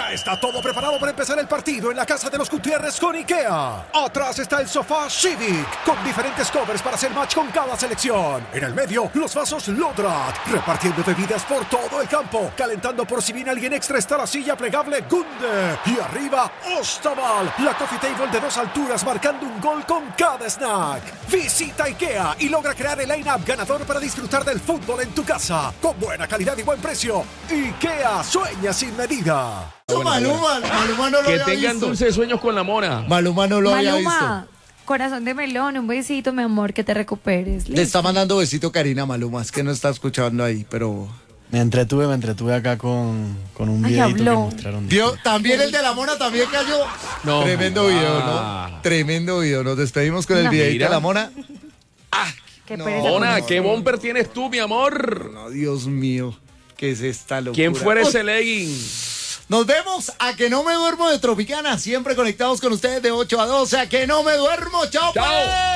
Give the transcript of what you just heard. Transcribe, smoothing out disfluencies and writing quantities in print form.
Ya está todo preparado para empezar el partido en la casa de los Gutiérrez con IKEA. Atrás está el sofá Civic, con diferentes covers para hacer match con cada selección. En el medio, los vasos Lodrat, repartiendo bebidas por todo el campo. Calentando por si viene alguien extra está la silla plegable Gunde. Y arriba, Ostaval, la coffee table de 2 alturas marcando un gol con cada snack. Visita IKEA y logra crear el line-up ganador para disfrutar del fútbol en tu casa. Con buena calidad y buen precio. IKEA sueña sin medida. Maluma no lo Que había tengan visto. dulces sueños con la mona. Maluma no lo había visto. Maluma, corazón de melón, un besito, mi amor, que te recuperes. Le está mandando besito Karina Maluma, es que no está escuchando ahí, pero... Me entretuve acá con un Ay, videito que habló. mostraron. ¿Vio? También el de la mona también cayó. No. Tremendo video, Ah. ¿no? Tremendo video. Nos despedimos con el No. videito Mira. de la mona. Qué No. pereza. Mona, ¿qué bumper tienes tú, mi amor? No, Dios mío. ¿Qué es esta locura? ¿Quién fuera ese legging? Nos vemos a Que No Me Duermo de Tropicana. Siempre conectados con ustedes de 8 a 12. A Que No Me Duermo. ¡Chao, Chao. pues!